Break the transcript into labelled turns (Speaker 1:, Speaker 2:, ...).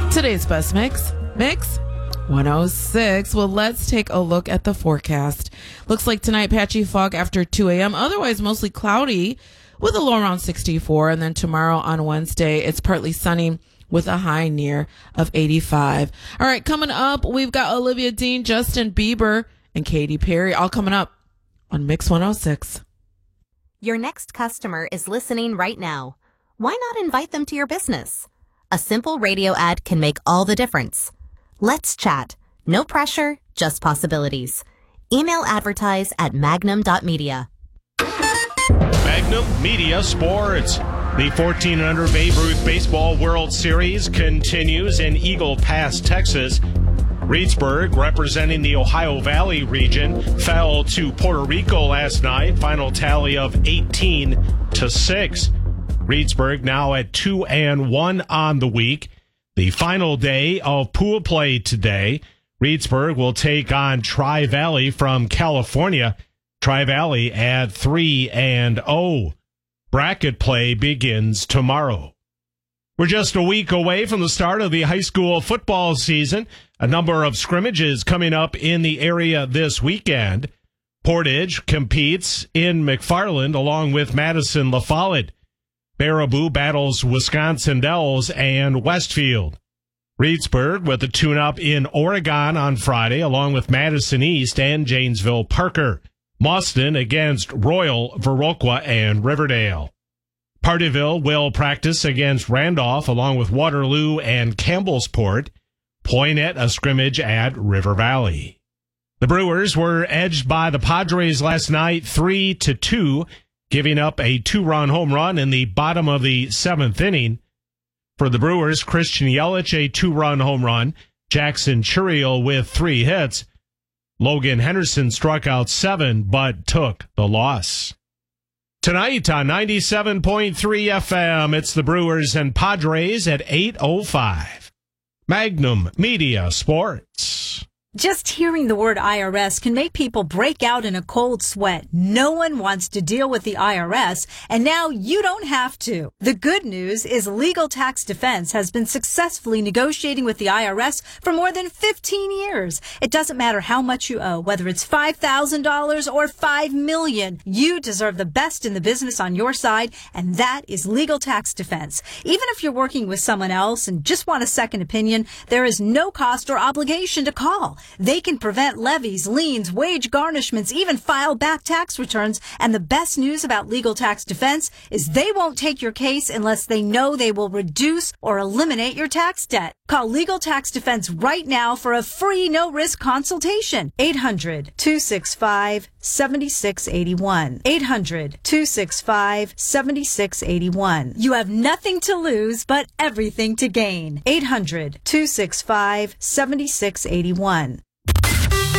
Speaker 1: Today's best mix 106. Well, let's take a look at the forecast. Looks like tonight, patchy fog after 2 a.m. Otherwise, mostly cloudy with a low around 64. And then tomorrow on Wednesday, it's partly sunny with a high near of 85. All right, coming up, we've got Olivia Dean, Justin Bieber, and Katy Perry all coming up on Mix 106.
Speaker 2: Your next customer is listening right now. Why not invite them to your business? A simple radio ad can make all the difference. Let's chat. No pressure, just possibilities. Email advertise at magnum.media.
Speaker 3: Magnum Media Sports. The 14 and under Babe Ruth Baseball World Series continues in Eagle Pass, Texas. Reedsburg, representing the Ohio Valley region, fell to Puerto Rico last night. Final tally of 18-6. Reedsburg now at 2-1 on the week. The final day of pool play today. Reedsburg will take on Tri-Valley from California. Tri-Valley at 3-0. Bracket play begins tomorrow. We're just a week away from the start of the high school football season. A number of scrimmages coming up in the area this weekend. Portage competes in McFarland along with Madison La Follette. Baraboo battles Wisconsin Dells and Westfield. Reedsburg with a tune-up in Oregon on Friday along with Madison East and Janesville Parker. Mauston against Royal, Viroqua, and Riverdale. Pardeeville will practice against Randolph along with Waterloo and Campbellsport. Poinet a scrimmage at River Valley. The Brewers were edged by the Padres last night 3-2, giving up a 2-run home run in the bottom of the seventh inning. For the Brewers, Christian Yelich a 2-run home run, Jackson Churriel with 3 hits. Logan Henderson struck out 7 but took the loss. Tonight on 97.3 FM, it's the Brewers and Padres at 8:05. Magnum Media Sports.
Speaker 4: Just hearing the word IRS can make people break out in a cold sweat. No one wants to deal with the IRS, and now you don't have to. The good news is Legal Tax Defense has been successfully negotiating with the IRS for more than 15 years. It doesn't matter how much you owe, whether it's $5,000 or $5 million. You deserve the best in the business on your side, and that is Legal Tax Defense. Even if you're working with someone else and just want a second opinion, there is no cost or obligation to call. They can prevent levies, liens, wage garnishments, even file back tax returns. And the best news about Legal Tax Defense is they won't take your case unless they know they will reduce or eliminate your tax debt. Call Legal Tax Defense right now for a free no-risk consultation. 800-265-7681. 800-265-7681. You have nothing to lose but everything to gain. 800-265-7681.